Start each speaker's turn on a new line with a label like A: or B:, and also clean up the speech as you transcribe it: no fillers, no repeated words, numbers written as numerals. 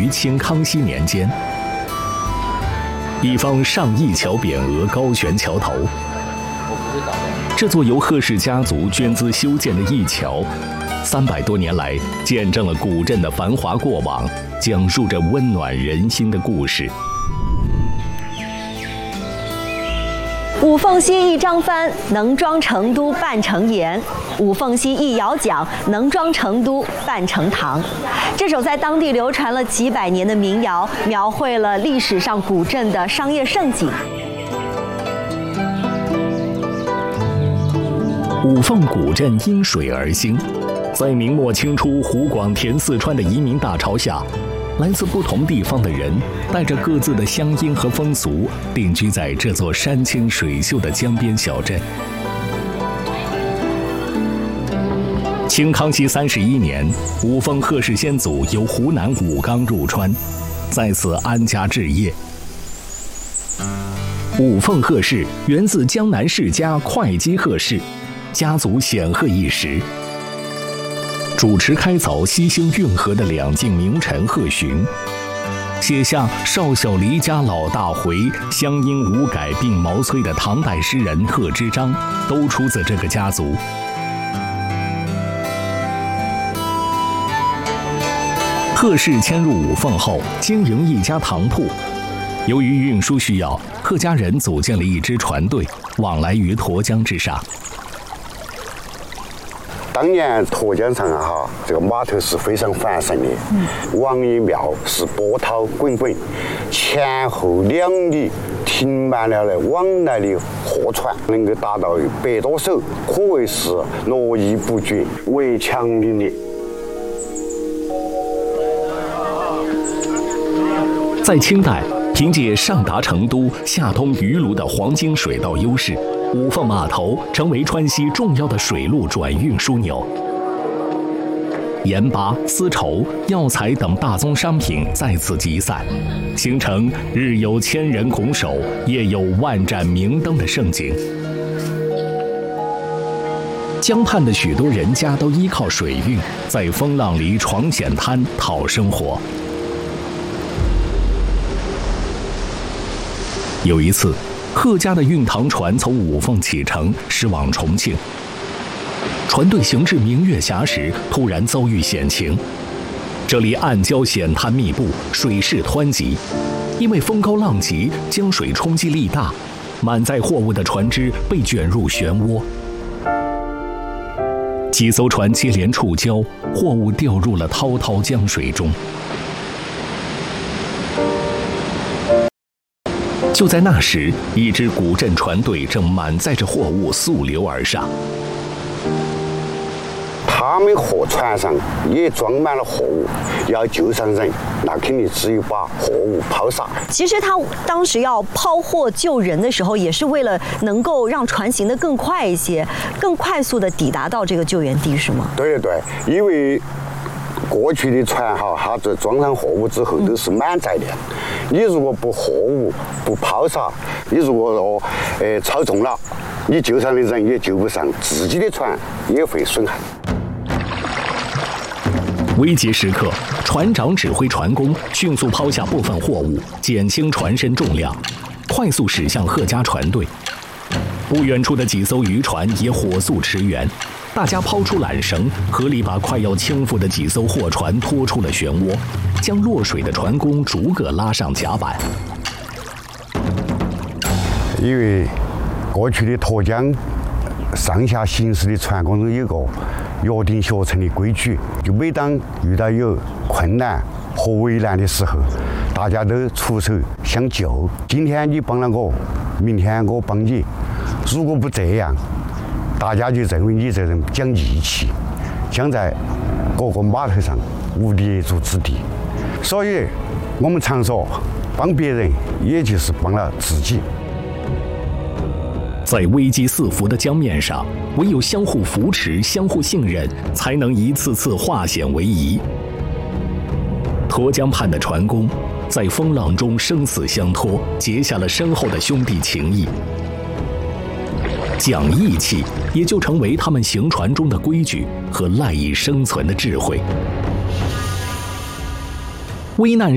A: 于清康熙年间。一方上亿桥匾额高悬桥头，这座由贺氏家族捐资修建的驿桥，300多年来见证了古镇的繁华过往，讲述着温暖人心的故事。
B: 五凤溪一张帆，能装成都半城盐；五凤溪一摇桨，能装成都半城糖。这首在当地流传了几百年的民谣，描绘了历史上古镇的商业盛景。
A: 五凤古镇因水而兴，在明末清初湖广填四川的移民大潮下，来自不同地方的人带着各自的乡音和风俗，定居在这座山清水秀的江边小镇。清康熙31年，五凤贺氏先祖由湖南武冈入川，在此安家置业。五凤贺氏源自江南世家会稽贺氏，家族显赫一时。主持开凿西兴运河的两晋名臣贺询，写下“少小离家老大回，乡音无改鬓毛衰”的唐代诗人贺知章，都出自这个家族。贺氏迁入五凤后，经营一家糖铺。由于运输需要，贺家人组建了一支船队，往来于沱江之上。
C: 当年沱江上这个码头是非常繁盛的，王爷庙是波涛滚滚，前后2里停满了往来的货船，能够达到100多艘，可谓是络绎不绝，围墙林立。
A: 在清代，凭借上达成都、下通余卢的黄金水道优势，五凤码头成为川西重要的水路转运枢纽。盐巴、丝绸、药材等大宗商品在此集散，形成日有千人拱手，夜有万盏明灯的盛景。江畔的许多人家都依靠水运，在风浪里闯险滩讨生活。有一次，贺家的运糖船从五凤启程，驶往重庆。船队行至明月峡时，突然遭遇险情。这里暗礁险滩密布，水势湍急，因为风高浪急，江水冲击力大，满载货物的船只被卷入漩涡。几艘船接连触礁，货物掉入了滔滔江水中。就在那时，一支古镇船队正满载着货物溯流而上。
C: 他们货船上也装满了货物，要救上人，那肯定只有把货物抛洒。
B: 其实他当时要抛货救人的时候，也是为了能够让船行得更快一些，更快速地抵达到这个救援地，是吗？
C: 对，因为过去的船它这装上货物之后都是满载的，你如果不货物不抛洒，你如果超重了，你救上的人也救不上，自己的船也会损害。
A: 危急时刻，船长指挥船工迅速抛下部分货物，减轻船身重量，快速驶向贺家船队。不远处的几艘渔船也火速驰援，大家抛出缆绳，合力把快要倾覆的几艘货船拖出了漩涡，将落水的船工逐个拉上甲板。
C: 因为过去的沱江上下行驶的船工中有个约定俗成的规矩，就每当遇到有困难和危难的时候，大家都出手相救。今天你帮了我，明天我帮你。如果不这样，大家就认为你这人讲义气，将在各个码头上无立足之地。所以，我们常说，帮别人也就是帮了自己。
A: 在危机四伏的江面上，唯有相互扶持、相互信任，才能一次次化险为夷。沱江畔的船工在风浪中生死相托，结下了深厚的兄弟情谊。讲义气，也就成为他们行船中的规矩和赖以生存的智慧。危难